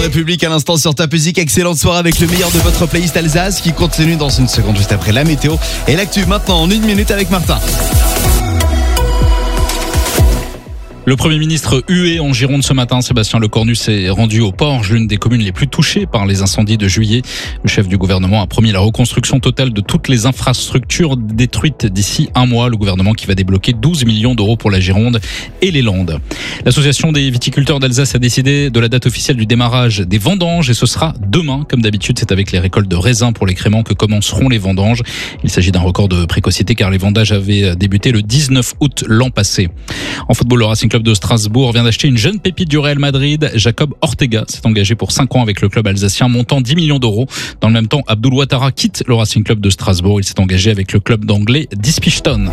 République à l'instant sur ta musique. Excellente soirée avec le meilleur de votre playlist Alsace qui continue dans une seconde juste après la météo et l'actu maintenant en 1 minute avec Martin. Le Premier ministre hué en Gironde ce matin. Sébastien Lecornu s'est rendu au Porge, l'une des communes les plus touchées par les incendies de juillet. Le chef du gouvernement a promis la reconstruction totale de toutes les infrastructures détruites d'ici un mois. Le gouvernement qui va débloquer 12 millions d'euros pour la Gironde et les Landes. L'association des viticulteurs d'Alsace a décidé de la date officielle du démarrage des vendanges et ce sera demain. Comme d'habitude, c'est avec les récoltes de raisins pour les créments que commenceront les vendanges. Il s'agit d'un record de précocité car les vendages avaient débuté le 19 août l'an passé. En football, le Racing Club de Strasbourg vient d'acheter une jeune pépite du Real Madrid. Jacob Ortega s'est engagé pour 5 ans avec le club alsacien, montant 10 millions d'euros. Dans le même temps, Abdul Ouattara quitte le Racing Club de Strasbourg. Il s'est engagé avec le club d'anglais d'Ispishton.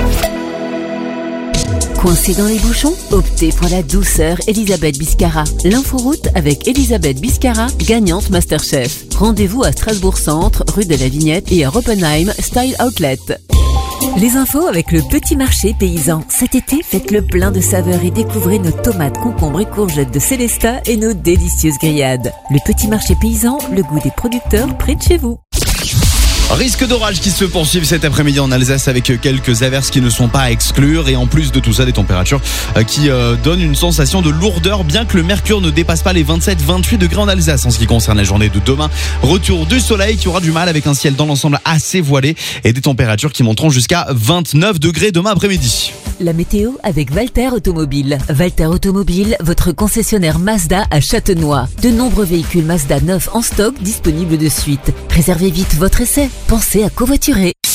Coincé dans les bouchons? Optez pour la douceur Elisabeth Biscara. L'inforoute avec Elisabeth Biscara, gagnante Masterchef. Rendez-vous à Strasbourg Centre, rue de la Vignette et à Oppenheim Style Outlet. Les infos avec le Petit Marché Paysan. Cet été, faites le plein de saveurs et découvrez nos tomates, concombres et courgettes de Célestat et nos délicieuses grillades. Le Petit Marché Paysan, le goût des producteurs près de chez vous. Risque d'orage qui se poursuivent cet après-midi en Alsace avec quelques averses qui ne sont pas à exclure et en plus de tout ça des températures qui donnent une sensation de lourdeur bien que le mercure ne dépasse pas les 27-28 degrés en Alsace en ce qui concerne la journée de demain. Retour du soleil qui aura du mal avec un ciel dans l'ensemble assez voilé et des températures qui monteront jusqu'à 29 degrés demain après-midi. La météo avec Walter Automobile. Walter Automobile, votre concessionnaire Mazda à Châtenois. De nombreux véhicules Mazda neufs en stock disponibles de suite. Réservez vite votre essai. Pensez à covoiturer.